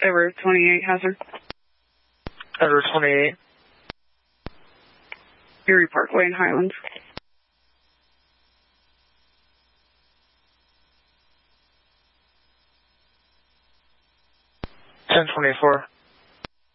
Edward 28 Hazard. Edward 28. Erie Parkway in Highlands. Ten 24.